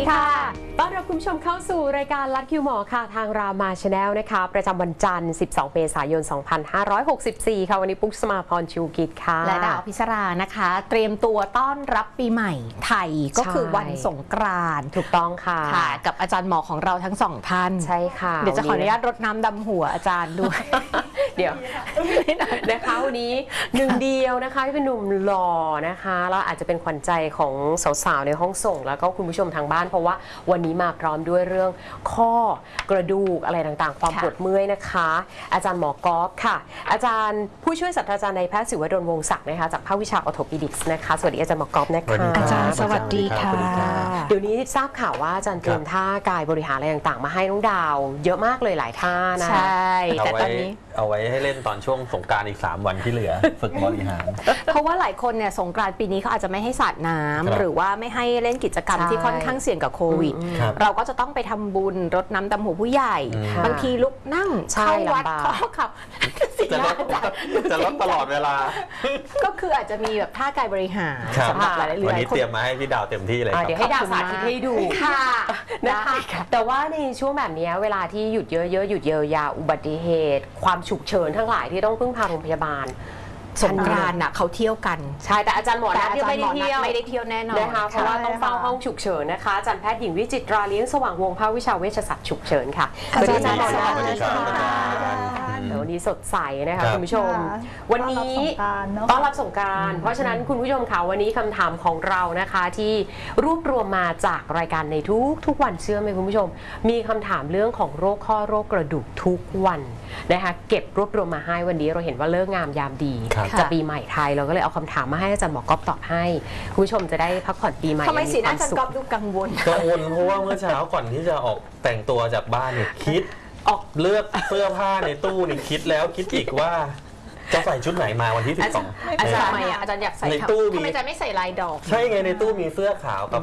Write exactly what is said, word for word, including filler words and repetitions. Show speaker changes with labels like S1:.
S1: ดีค่ะต้อนรับคุณผู้ชมเข้าสู่รายการลัดคิวหมอค่ะทางรามาชาแนลนะคะประจำวันจันทร์สิบสองเมษายนสองพันห้าร้อยหกสิบสี่ค่ะวันนี้ปุ๊กสมาพรชูกิจค่ะ
S2: และดาวพิศรานะคะเตรียมตัวต้อนรับปีใหม่ไทยก็คือวันสงกรานต์
S1: ถูกต้องค่ะ
S2: ค่ะกับอาจารย์หมอของเราทั้งสองท่าน
S1: ใช่ค่ะ
S2: เดี๋ยวจะขออนุญาตรดน้ำดำหัวอาจารย์ด้วย
S1: เดี๋ยวนะคะวันนี้หนึ่งเดียวนะคะที่เป็นหนุ่มหล่อนะคะแล้วอาจจะเป็นขวัญใจของสาวๆในห้องส่งแล้วก็คุณผู้ชมทางบ้านเพราะว่าวันนี้มาพร้อมด้วยเรื่องข้อกระดูกอะไรต่างๆความปวดเมื่อยนะคะอาจารย์หมอกอล์ฟค่ะอาจารย์ผู้ช่วยศาสตราจารย์นายแพทย์ศิวดลวงศ์ศักดิ์นะคะจากภาควิชาออร์โธปิดิกส์นะคะสวัสดีอาจารย์หมอกอล์ฟนะคะ
S2: อาจารย์สวัสดีค่ะ
S1: เดี๋ยวนี้ทราบข่าวว่าอาจารย์เตรียมท่ากายบริหารอะไรต่างๆมาให้น้องดาวเยอะมากเลยหลายท่านะ
S2: ใช่แต่ตอนนี้
S3: เอาไว้ให้เล่นตอนช่วงสงกรานต์อีกสามวันที่เหลือฝึกบริหาร
S2: เพราะว่าหลายคนเนี่ยสงกรานต์ปีนี้เขาอาจจะไม่ให้สาดน้ำหรือว่าไม่ให้เล่นกิจกรรมที่ค่อนข้างเสี่ยงกับโควิดเราก็จะต้องไปทำบุญรดน้ำดำหัวผู้ใหญ่บางทีลุกนั่งเข้าวัดเข้าขับ
S3: จะลดจะลดตลอดเวลา
S2: ก็คืออาจจะมีแบบท่ากายบริหารสำหรับหลายๆ
S3: วันนี้เตรียมมาให้พี่ดาวเต็มที่เลย
S1: เดี๋ยวให้ดาวสาธิตให้ดู
S2: ค่ะ
S1: นะคะแต่ว่าในช่วงแบบนี้เวลาที่หยุดเยอะๆหยุดเยียวยาอุบัติเหตุความฉุกเฉินทั้งหลายที่ต้องพึ่งพาโรงพยาบาล
S2: สงกรานต์น่ะเขาเที่ยวกัน
S1: ใช่แต่อาจารย์หมอนัทไม่ได้เที่ยว
S2: ไม่ได้เที่ยวแน่นอน
S1: นะคะเพราะว่าต้องเฝ้าห้องฉุกเฉินนะคะอาจารย์แพทย์หญิงวิจิตราเลี้ยงสว่างวงศ์ภาควิชาเวชศาสตร์ฉุกเฉินค่ะ
S2: อาจารย์หมอนัท
S1: วันนี้สดใสนะคะคุณผู้ชมวันนี้ต้อนรับสงกรานต์เพราะฉะนั้นคุณผู้ชมค่ะวันนี้คำถามของเรานะคะที่รวบรวมมาจากรายการในทุกทุกวันเชื่อไหมคุณผู้ชมมีคำถามเรื่องของโรคข้อโรคกระดูกทุกวันนะคะเก็บรวบรวมมาให้วันนี้เราเห็นว่าเลิกงามยามดีจะปีใหม่ไทยเราก็เลยเอาคำถามมาให้อาจารย์หมอก๊อฟตอบให้คุณผู้ชมจะได้พักผ่อนปีใหม่
S2: ทำไมสีหน้าอาจารย์ก๊อฟดูกังวล
S3: กังวลเพราะว่าเมื่อเช้าก่อนที่จะออกแต่งตัวจากบ้านเนี่ยคิดออกเลือกเสื้อผ้าในตู้นี่คิดแล้วคิดอีกว่าจะใส่ชุดไหนมาวันที่สิบสอง
S2: อาจารย์ทำไมอ่ะอาจารย์อยากใส่
S3: ในตู้มี
S2: ทำไมอาจารย์ไม่ใส่ลายดอก
S3: ใช่ไงในตู้มีเสื้อขาวกับ